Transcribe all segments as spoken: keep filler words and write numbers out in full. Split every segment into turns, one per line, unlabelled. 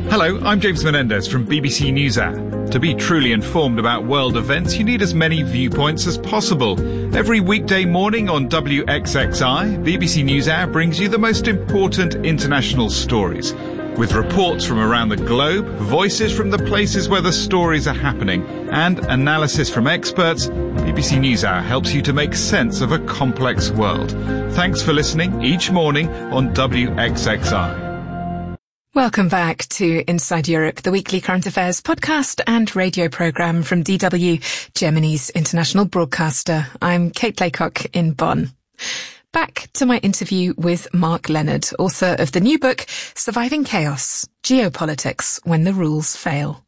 Hello, I'm James Menendez from B B C NewsHour. To be truly informed about world events, you need as many viewpoints as possible. Every weekday morning on W X X I, B B C NewsHour brings you the most important international stories. With reports from around the globe, voices from the places where the stories are happening, and analysis from experts, B B C NewsHour helps you to make sense of a complex world. Thanks for listening each morning on W X X I.
Welcome back to Inside Europe, the weekly current affairs podcast and radio programme from D W, Germany's international broadcaster. I'm Kate Laycock in Bonn. Back to my interview with Mark Leonard, author of the new book, Surviving Chaos, Geopolitics When the Rules Fail.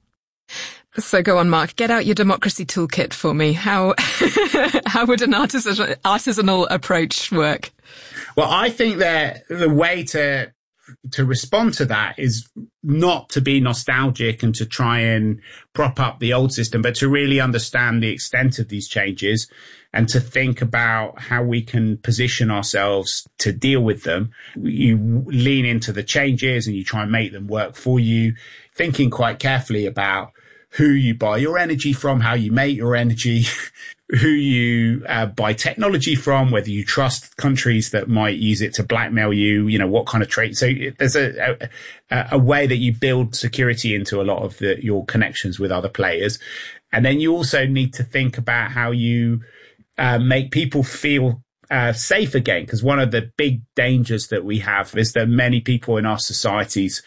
So go on, Mark, get out your democracy toolkit for me. How how would an artisan, artisanal approach work?
Well, I think that the way to to respond to that is not to be nostalgic and to try and prop up the old system, but to really understand the extent of these changes and to think about how we can position ourselves to deal with them. You lean into the changes and you try and make them work for you, thinking quite carefully about who you buy your energy from, how you make your energy, who you uh, buy technology from, whether you trust countries that might use it to blackmail you, you know, what kind of trade. So there's a, a, a way that you build security into a lot of the, your connections with other players. And then you also need to think about how you uh, make people feel uh, safe again. Because one of the big dangers that we have is that many people in our societies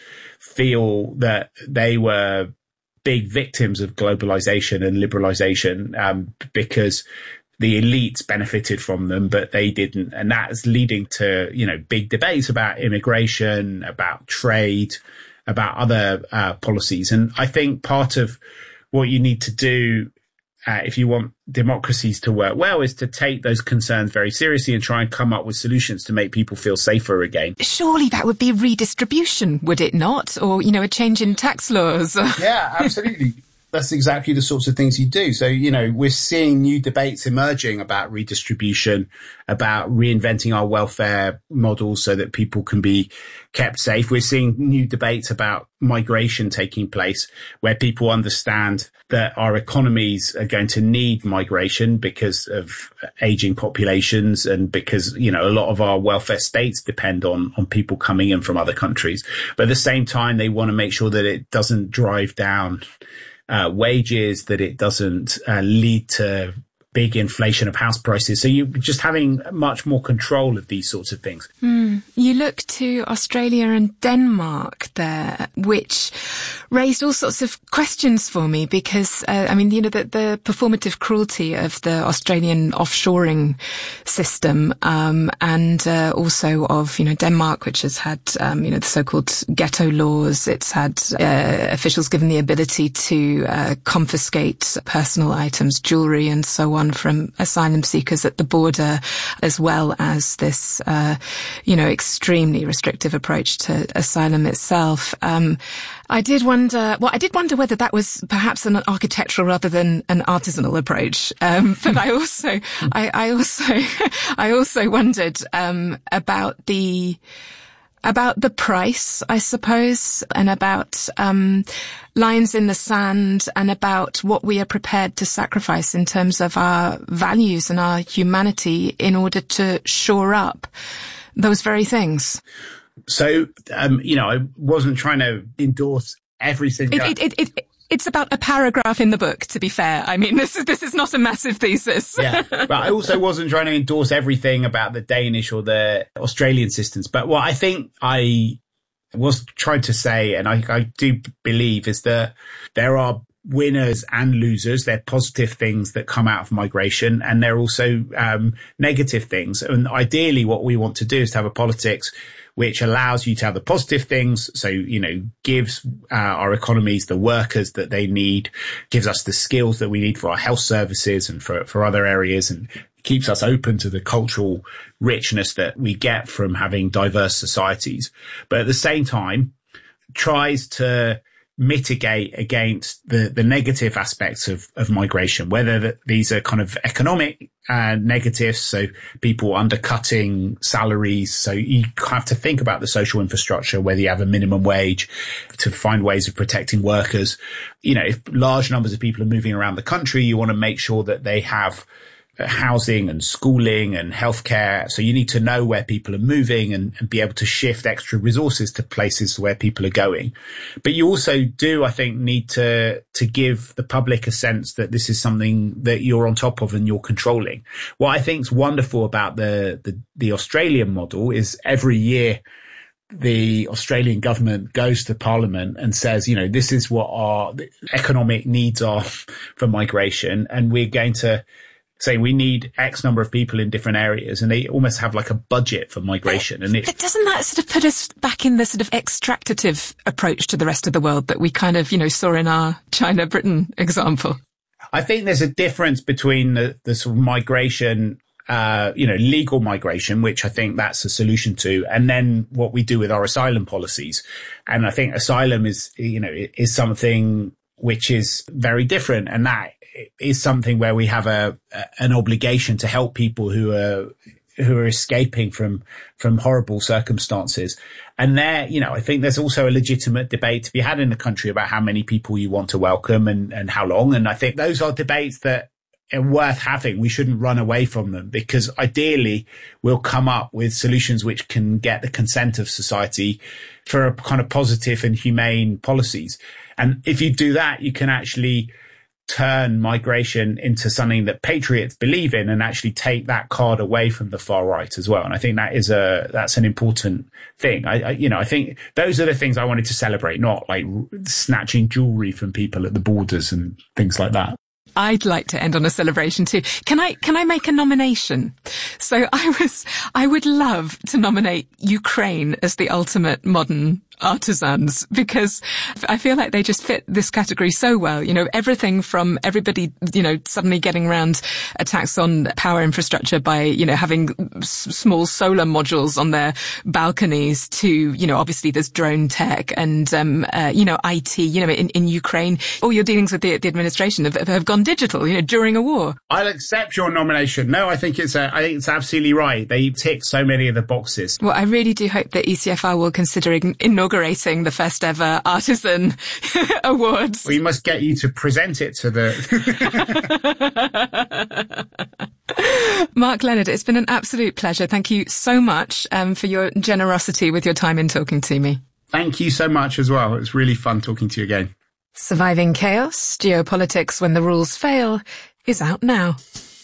feel that they were big victims of globalization and liberalization um, because the elites benefited from them, but they didn't. And that's leading to, you know, big debates about immigration, about trade, about other uh, policies. And I think part of what you need to do uh, if you want democracies to work well is to take those concerns very seriously and try and come up with solutions to make people feel safer again.
Surely that would be redistribution, would it not? Or, you know, a change in tax laws?
Yeah, absolutely. That's exactly the sorts of things you do. So, you know, we're seeing new debates emerging about redistribution, about reinventing our welfare models so that people can be kept safe. We're seeing new debates about migration taking place where people understand that our economies are going to need migration because of aging populations and because, you know, a lot of our welfare states depend on, on people coming in from other countries. But at the same time, they want to make sure that it doesn't drive down Uh, wages, that it doesn't uh, lead to big inflation of house prices. So you're just having much more control of these sorts of things.
Mm. You look to Australia and Denmark there, which raised all sorts of questions for me because, uh, I mean, you know, the, the performative cruelty of the Australian offshoring system, um, and uh, also of, you know, Denmark, which has had, um, you know, the so-called ghetto laws. It's had uh, officials given the ability to uh, confiscate personal items, jewellery and so on from asylum seekers at the border, as well as this, uh, you know, extremely restrictive approach to asylum itself. Um, I did wonder, well, I did wonder whether that was perhaps an architectural rather than an artisanal approach. Um, but I also, I, I also, I also wondered, um, about the, about the price, I suppose, and about, um, lines in the sand and about what we are prepared to sacrifice in terms of our values and our humanity in order to shore up those very things.
So, um, you know, I wasn't trying to endorse everything.
It, it, it, it, it's about a paragraph in the book, to be fair. I mean, this is, this is not a massive thesis.
Yeah, but I also wasn't trying to endorse everything about the Danish or the Australian systems. But what I think I was trying to say, and I, I do believe, is that there are winners and losers. They're positive things that come out of migration, and they're also um, negative things. And ideally, what we want to do is to have a politics which allows you to have the positive things. So, you know, gives uh, our economies the workers that they need, gives us the skills that we need for our health services and for, for other areas, and keeps us open to the cultural richness that we get from having diverse societies. But at the same time, tries to mitigate against the, the negative aspects of, of migration, whether that these are kind of economic uh, negatives, so people undercutting salaries. So you have to think about the social infrastructure, whether you have a minimum wage, to find ways of protecting workers. You know, if large numbers of people are moving around the country, you want to make sure that they have housing and schooling and healthcare. So you need to know where people are moving and, and be able to shift extra resources to places where people are going. But you also do, I think, need to, to give the public a sense that this is something that you're on top of and you're controlling. What I think is wonderful about the, the, the Australian model is every year the Australian government goes to Parliament and says, you know, this is what our economic needs are for migration, and we're going to say we need X number of people in different areas, and they almost have like a budget for migration. And it
doesn't that sort of put us back in the sort of extractive approach to the rest of the world that we kind of, you know, saw in our China-Britain example?
I think there's a difference between the, the sort of migration, uh, you know, legal migration, which I think that's a solution to, and then what we do with our asylum policies. And I think asylum is, you know, is something which is very different, and that is something where we have a, an obligation to help people who are, who are escaping from, from horrible circumstances. And there, you know, I think there's also a legitimate debate to be had in the country about how many people you want to welcome and, and how long. And I think those are debates that are worth having. We shouldn't run away from them, because ideally we'll come up with solutions which can get the consent of society for a kind of positive and humane policies. And if you do that, you can actually turn migration into something that patriots believe in and actually take that card away from the far right as well. And I think that is a, that's an important thing. I, I you know, I think those are the things I wanted to celebrate, not like snatching jewelry from people at the borders and things like that.
I'd like to end on a celebration too. Can I, can I make a nomination? So I was, I would love to nominate Ukraine as the ultimate modern artisans, because I feel like they just fit this category so well. You know, everything from everybody, you know, suddenly getting around attacks on power infrastructure by, you know, having s- small solar modules on their balconies to, you know, obviously there's drone tech and, um, uh, you know, I T, you know, in, in Ukraine, all your dealings with the, the administration have, have gone digital, you know, during a war.
I'll accept your nomination. No, I think it's, a, I think it's absolutely right. They tick so many of the boxes.
Well, I really do hope that E C F R will consider inaugurating the first ever Artisan Awards.
We must get you to present it to the...
Mark Leonard, it's been an absolute pleasure. Thank you so much um, for your generosity with your time in talking to me.
Thank you so much as well. It's really fun talking to you again.
Surviving Chaos, Geopolitics When the Rules Fail is out now.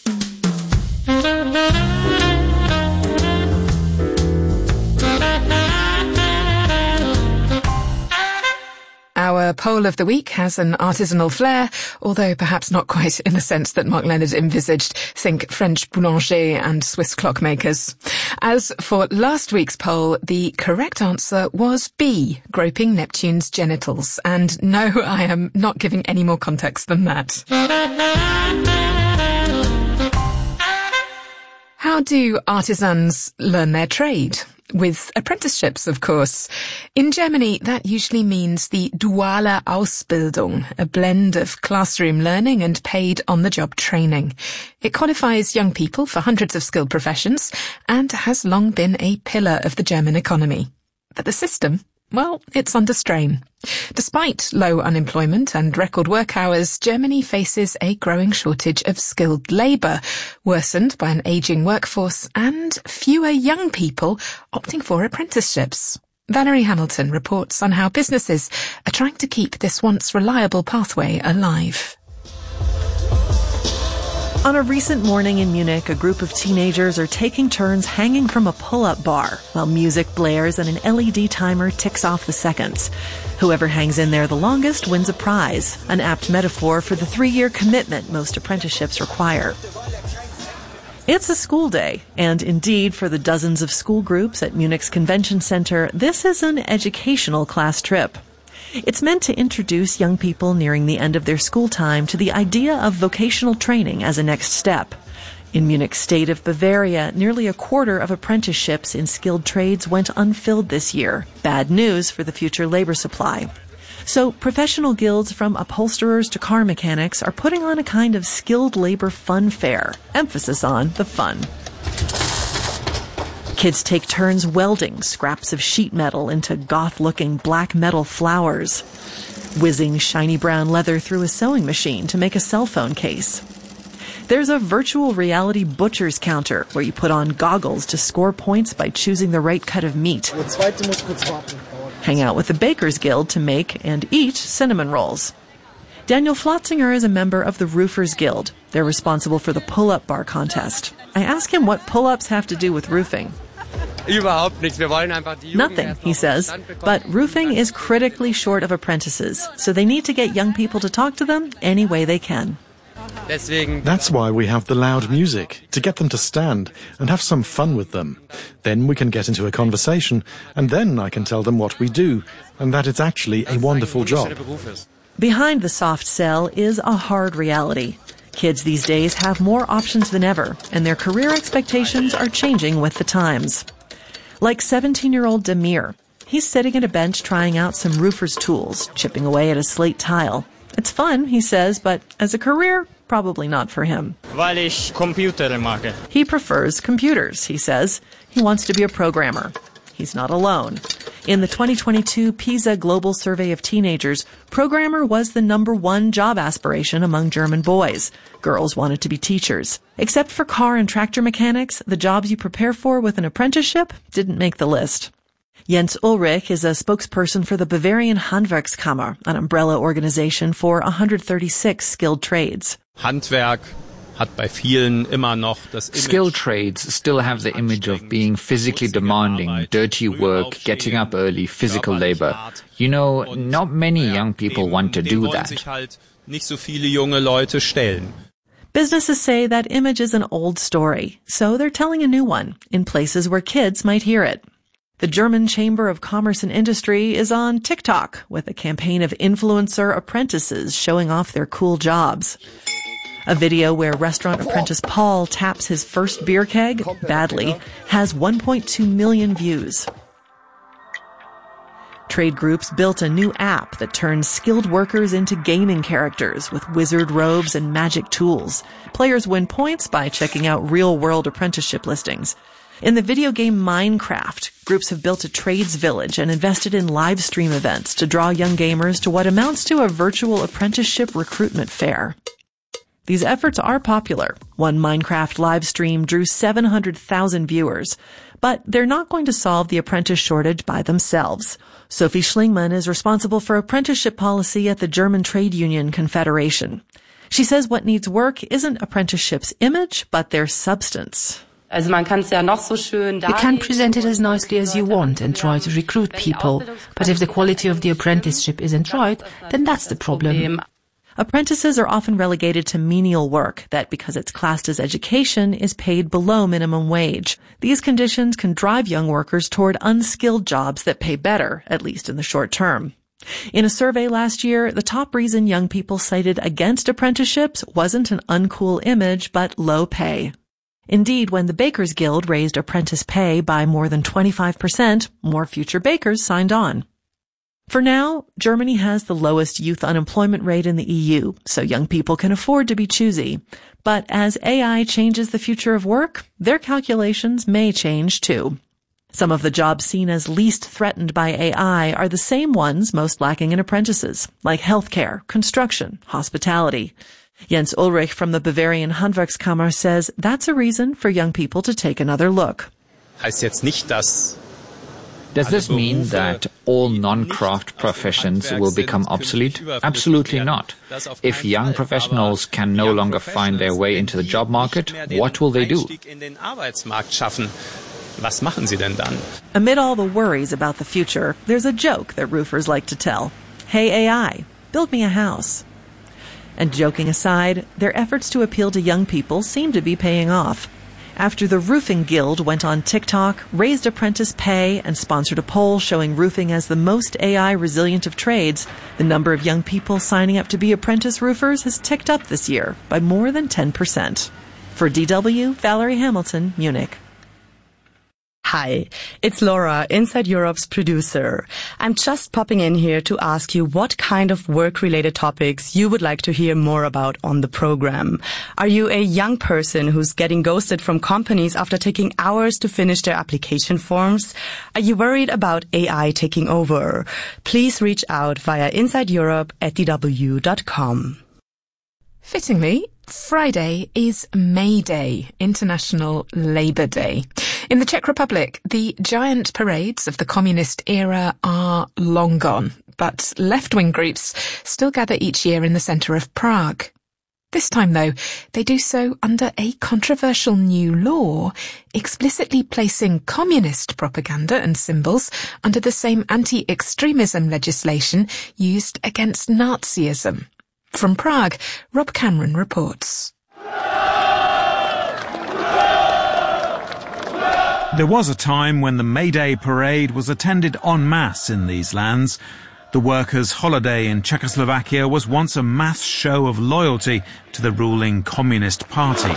Our poll of the week has an artisanal flair, although perhaps not quite in the sense that Mark Leonard envisaged. Think French boulanger and Swiss clockmakers. As for last week's poll, the correct answer was B, groping Neptune's genitals. And no, I am not giving any more context than that. How do artisans learn their trade? With apprenticeships, of course. In Germany, that usually means the duale Ausbildung, a blend of classroom learning and paid on-the-job training. It qualifies young people for hundreds of skilled professions and has long been a pillar of the German economy. But the system, well, it's under strain. Despite low unemployment and record work hours, Germany faces a growing shortage of skilled labour, worsened by an ageing workforce and fewer young people opting for apprenticeships. Valerie Hamilton reports on how businesses are trying to keep this once reliable pathway alive.
On a recent morning in Munich, a group of teenagers are taking turns hanging from a pull-up bar while music blares and an L E D timer ticks off the seconds. Whoever hangs in there the longest wins a prize, an apt metaphor for the three-year commitment most apprenticeships require. It's a school day, and indeed, for the dozens of school groups at Munich's convention center, this is an educational class trip. It's meant to introduce young people nearing the end of their school time to the idea of vocational training as a next step. In Munich's state of Bavaria, nearly a quarter of apprenticeships in skilled trades went unfilled this year. Bad news for the future labor supply. So professional guilds from upholsterers to car mechanics are putting on a kind of skilled labor fun fair, emphasis on the fun. Kids take turns welding scraps of sheet metal into goth-looking black metal flowers, whizzing shiny brown leather through a sewing machine to make a cell phone case. There's a virtual reality butcher's counter where you put on goggles to score points by choosing the right cut of meat. Hang out with the Baker's Guild to make and eat cinnamon rolls. Daniel Flotzinger is a member of the Roofers Guild. They're responsible for the pull-up bar contest. I ask him what pull-ups have to do with roofing. Nothing, he says, but roofing is critically short of apprentices, so they need to get young people to talk to them any way they can.
That's why we have the loud music, to get them to stand and have some fun with them. Then we can get into a conversation, and then I can tell them what we do, and that it's actually a wonderful job.
Behind the soft sell is a hard reality. Kids these days have more options than ever, and their career expectations are changing with the times. Like seventeen-year-old Demir. He's sitting at a bench trying out some roofer's tools, chipping away at a slate tile. It's fun, he says, but as a career, probably not for him. He prefers computers, he says. He wants to be a programmer. He's not alone. In the twenty twenty-two PISA Global Survey of Teenagers, programmer was the number one job aspiration among German boys. Girls wanted to be teachers. Except for car and tractor mechanics, the jobs you prepare for with an apprenticeship didn't make the list. Jens Ulrich is a spokesperson for the Bavarian Handwerkskammer, an umbrella organization for one hundred thirty-six skilled trades.
Handwerk hat bei vielen immer noch das Image.
Skilled trades still have the image of being physically demanding, dirty work, getting up early, physical labor. You know, not many young people want to do that.
Nicht so viele junge Leute stellen.
Businesses say that image is an old story, so they're telling a new one in places where kids might hear it. The German Chamber of Commerce and Industry is on TikTok with a campaign of influencer apprentices showing off their cool jobs. A video where restaurant apprentice Paul taps his first beer keg, badly, has one point two million views. Trade groups built a new app that turns skilled workers into gaming characters with wizard robes and magic tools. Players win points by checking out real-world apprenticeship listings. In the video game Minecraft, groups have built a trades village and invested in live stream events to draw young gamers to what amounts to a virtual apprenticeship recruitment fair. These efforts are popular. One Minecraft live stream drew seven hundred thousand viewers. But they're not going to solve the apprentice shortage by themselves. Sophie Schlingmann is responsible for apprenticeship policy at the German Trade Union Confederation. She says what needs work isn't apprenticeship's image, but their substance.
You can present it as nicely as you want and try to recruit people, but if the quality of the apprenticeship isn't right, then that's the problem.
Apprentices are often relegated to menial work that, because it's classed as education, is paid below minimum wage. These conditions can drive young workers toward unskilled jobs that pay better, at least in the short term. In a survey last year, the top reason young people cited against apprenticeships wasn't an uncool image, but low pay. Indeed, when the Bakers Guild raised apprentice pay by more than twenty-five percent, more future bakers signed on. For now, Germany has the lowest youth unemployment rate in the E U, so young people can afford to be choosy. But as A I changes the future of work, their calculations may change too. Some of the jobs seen as least threatened by A I are the same ones most lacking in apprentices, like healthcare, construction, hospitality. Jens Ulrich from the Bavarian Handwerkskammer says that's a reason for young people to take another look.
Heißt jetzt nicht, dass
Does this mean that all non-craft professions will become obsolete? Absolutely not. If young professionals can no longer find their way into the job market, what will they do?
Amid all the worries about the future, there's a joke that roofers like to tell. Hey A I, build me a house. And joking aside, their efforts to appeal to young people seem to be paying off. After the Roofing Guild went on TikTok, raised apprentice pay, and sponsored a poll showing roofing as the most A I resilient of trades, the number of young people signing up to be apprentice roofers has ticked up this year by more than ten percent. For D W, Valerie Hamilton, Munich.
Hi, it's Laura, Inside Europe's producer. I'm just popping in here to ask you what kind of work-related topics you would like to hear more about on the program. Are you a young person who's getting ghosted from companies after taking hours to finish their application forms? Are you worried about A I taking over? Please reach out via inside europe at d w dot com.
Fittingly, Friday is May Day, International Labour Day. In the Czech Republic, the giant parades of the communist era are long gone, but left-wing groups still gather each year in the centre of Prague. This time, though, they do so under a controversial new law, explicitly placing communist propaganda and symbols under the same anti-extremism legislation used against Nazism. From Prague, Rob Cameron reports.
There was a time when the May Day parade was attended en masse in these lands. The workers' holiday in Czechoslovakia was once a mass show of loyalty to the ruling Communist Party.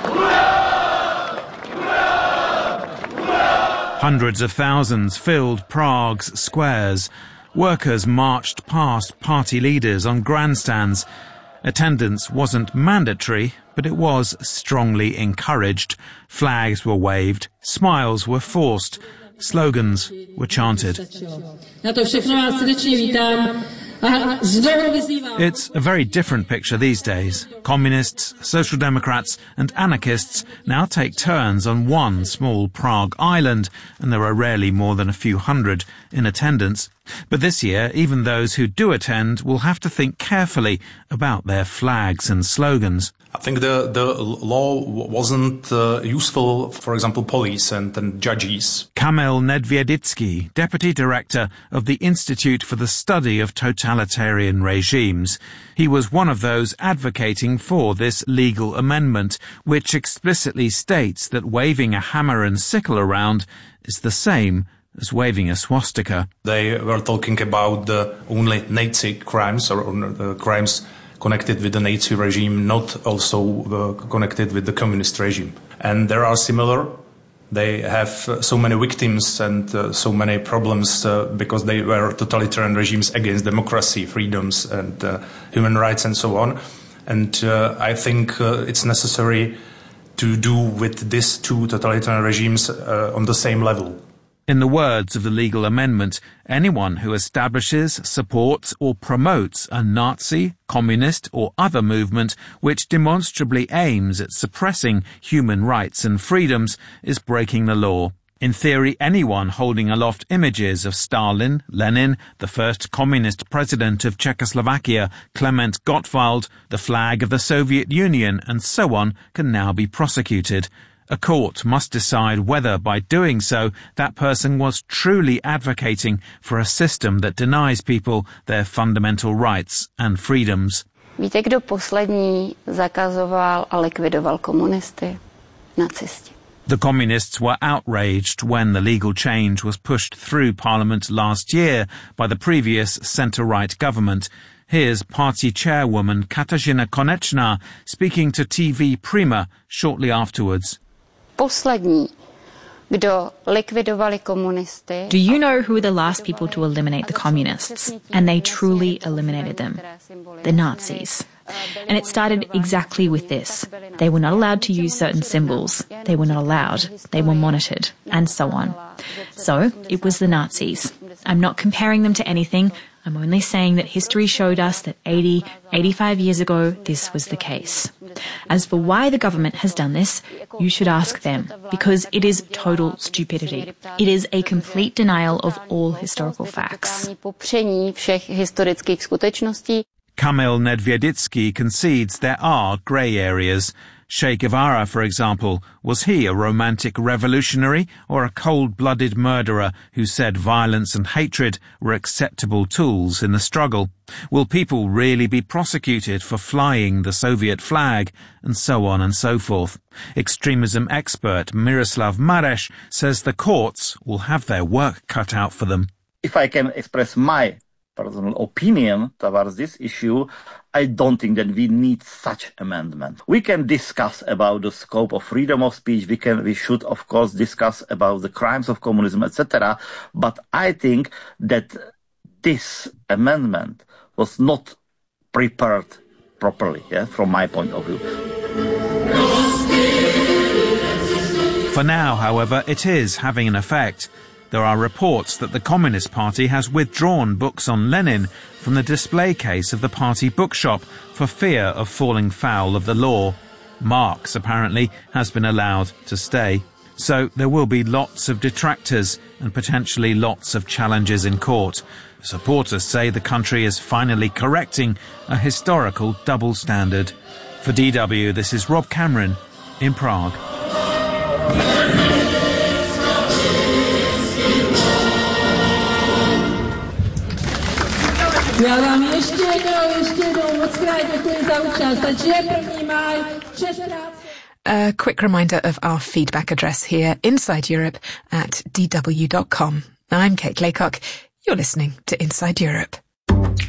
Hundreds of thousands filled Prague's squares. Workers marched past party leaders on grandstands. Attendance wasn't mandatory, but it was strongly encouraged. Flags were waved, smiles were forced, slogans were chanted. It's a very different picture these days. Communists, Social Democrats and anarchists now take turns on one small Prague island, and there are rarely more than a few hundred in attendance. But this year, even those who do attend will have to think carefully about their flags and slogans.
I think the, the law wasn't uh, useful, for example, police and, and judges.
Kamil Nedvědický, Deputy Director of the Institute for the Study of Totalitarian Regimes. He was one of those advocating for this legal amendment, which explicitly states that waving a hammer and sickle around is the same as waving a swastika.
They were talking about the only Nazi crimes or, or uh, crimes connected with the Nazi regime, not also uh, connected with the communist regime. And there are similar. They have uh, so many victims and uh, so many problems uh, because they were totalitarian regimes against democracy, freedoms and uh, human rights and so on. And uh, I think uh, it's necessary to do with these two totalitarian regimes uh, on the same level.
In the words of the legal amendment, anyone who establishes, supports or promotes a Nazi, communist or other movement which demonstrably aims at suppressing human rights and freedoms is breaking the law. In theory, anyone holding aloft images of Stalin, Lenin, the first communist president of Czechoslovakia, Klement Gottwald, the flag of the Soviet Union and so on can now be prosecuted. A court must decide whether, by doing so, that person was truly advocating for a system that denies people their fundamental rights and freedoms.
Víte, kdo poslední zakazoval a likvidoval komunisty? Nacisti.
The communists were outraged when the legal change was pushed through Parliament last year by the previous centre-right government. Here's party chairwoman Katarzyna Konečná speaking to T V Prima shortly afterwards.
Poslední, kdo likvidovali komunisty.
Do you know who were the last people to eliminate the communists? And they truly eliminated them. The Nazis. And it started exactly with this. They were not allowed to use certain symbols. They were not allowed. They were monitored, and so on. So, it was the Nazis. I'm not comparing them to anything. I'm only saying that history showed us that eighty, eighty-five years ago, this was the case. As for why the government has done this, you should ask them, because it is total stupidity. It is a complete denial of all historical facts.
Kamil Nedvědický concedes there are grey areas. Che Guevara, for example, was he a romantic revolutionary or a cold-blooded murderer who said violence and hatred were acceptable tools in the struggle? Will people really be prosecuted for flying the Soviet flag? And so on and so forth. Extremism expert Miroslav Mareš says the courts will have their work cut out for them.
If I can express my personal opinion towards this issue, I don't think that we need such amendment. We can discuss about the scope of freedom of speech. We can, we should, of course, discuss about the crimes of communism, et cetera. But I think that this amendment was not prepared properly, yeah, from my point of view.
For now, however, it is having an effect. There are reports that the Communist Party has withdrawn books on Lenin from the display case of the party bookshop for fear of falling foul of the law. Marx, apparently, has been allowed to stay. So there will be lots of detractors and potentially lots of challenges in court. Supporters say the country is finally correcting a historical double standard. For D W, this is Rob Cameron in Prague.
Já vám ještě jednou, ještě jednou moc krát děkuji za účast. Takže první máj, šestnáct.
A quick reminder of our feedback address here, Inside Europe at d w dot com. I'm Kate Laycock. You're listening to Inside Europe.